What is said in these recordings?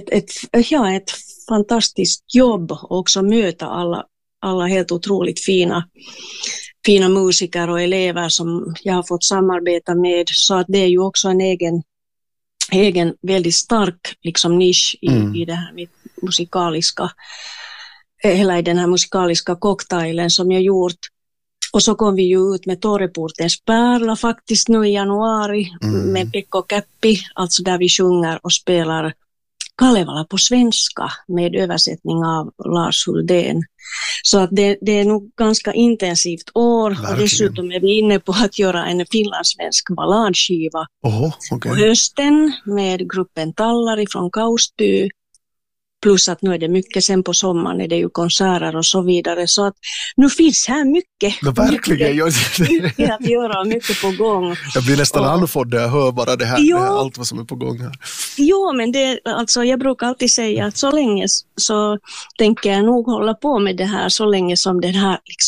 ett fantastiskt jobb och också möta alla helt otroligt fina musiker och elever som jag har fått samarbeta med, så att det är ju också en egen väldigt stark liksom nisch i det här musikaliska, hela i den här musikaliska cocktailen som jag gjort. Och så kom vi ju ut med Torreportens pärla faktiskt nu i januari med Pekko Käppi, alltså där vi sjunger och spelar Kalevala på svenska med översättning av Lars Huldén. Så att det är nog ganska intensivt år. Verkligen. Och dessutom är vi inne på att göra en finlandssvensk balladskiva på hösten med gruppen Tallari från Kaustby. Plus att nu är det mycket, sen på sommaren är det ju konserter och så vidare. Så att nu finns här mycket. Ja, verkligen. Mycket att göra, mycket på gång. Jag blir nästan andfådd när jag hör bara det här allt vad som är på gång här. Jo, men jag brukar alltid säga att så länge så tänker jag nog hålla på med det här så länge som det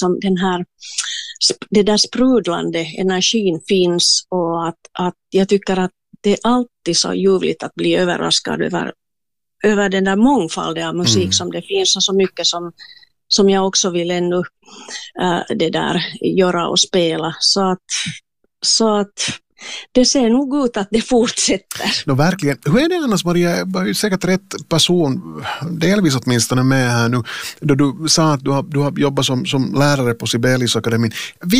där sprudlande energin finns, och att jag tycker att det är alltid så ljuvligt att bli överraskad över den där mångfalden av musik som det finns, och så mycket som jag också vill ännu göra och spela. Så att det ser nog ut att det fortsätter. Verkligen. Hur är det annars, Maria? Jag är säkert rätt person, delvis åtminstone med här nu, då du sa att du har jobbat som lärare på Sibeliusakademin.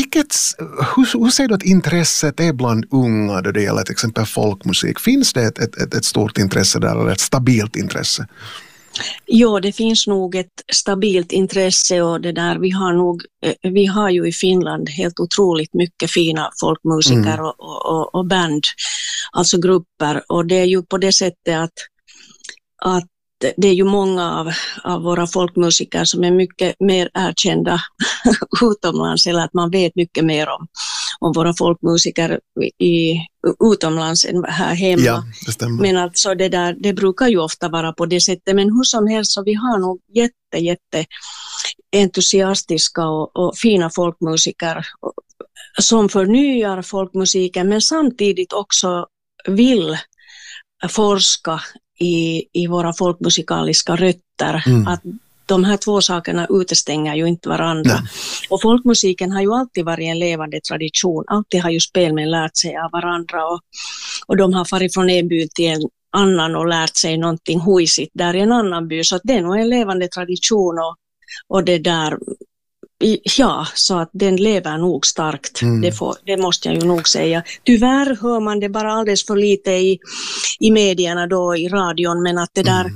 Hur ser du att intresset är bland unga då det gäller till exempel folkmusik? Finns det ett stort intresse där, eller ett stabilt intresse? Ja, det finns nog ett stabilt intresse, och det där vi har ju i Finland helt otroligt mycket fina folkmusiker och band, alltså grupper, och det är ju på det sättet att det är ju många av våra folkmusiker som är mycket mer erkända utomlands, eller att man vet mycket mer om våra folkmusiker utomlands än här hemma. Ja, det stämmer. Men alltså det brukar ju ofta vara på det sättet, men hur som helst så vi har nog jätte entusiastiska och fina folkmusiker som förnyar folkmusiken, men samtidigt också vill forska i våra folkmusikaliska rötter. Att de här två sakerna utestänger ju inte varandra. Nej. Och folkmusiken har ju alltid varit en levande tradition. Alltid har ju spelmän lärt sig av varandra, och de har farit från en by till en annan och lärt sig någonting huisigt där i en annan by. Så att det är nog en levande tradition, och det där, ja, så att den lever nog starkt. Det måste jag ju nog säga. Tyvärr hör man det bara alldeles för lite i medierna då, i radion, men att det där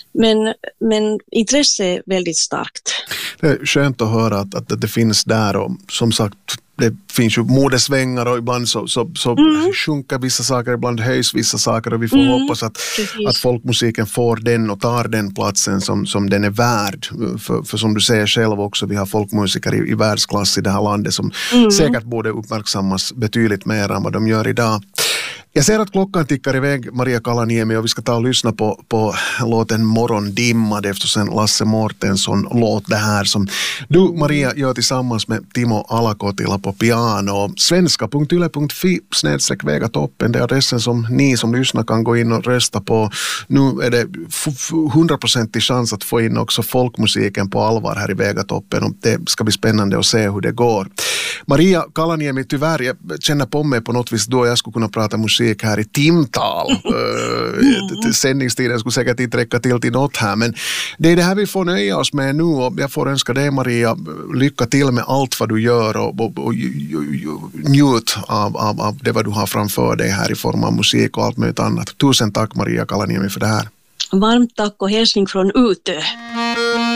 men intresse är väldigt starkt. Det är skönt att höra att det finns där, och som sagt, det finns ju modesvängar, och ibland så sjunker vissa saker, ibland höjs vissa saker, och vi får hoppas att folkmusiken får den och tar den platsen som den är värd. För som du säger själv också, vi har folkmusiker i världsklass i det här landet som säkert borde uppmärksammas betydligt mer än vad de gör idag. Jag ser att klockan tickar iväg, Maria Kalaniemi, och vi ska ta och lyssna på låten Morgondimma, efter en Lasse Mårtensson-låt det här som du, Maria, gör tillsammans med Timo Alakotila på piano. Svenska.yle.fi/Vegatoppen, det är adressen som ni som lyssnar kan gå in och rösta på. Nu är det 100% chans att få in också folkmusiken på allvar här i Vegatoppen, och det ska bli spännande att se hur det går. Maria Kalaniemi, tyvärr, jag känner på mig på något vis då jag skulle kunna prata musik här i timtal. Sändningstiden skulle säkert inte räcka till något här, men det är det här vi får nöja oss med nu, och jag får önska dig, Maria, lycka till med allt vad du gör, och njut av det vad du har framför dig här i form av musik och allt möjligt annat. Tusen tack, Maria Kalaniemi, för det här. Varmt tack och hälsning från Utö.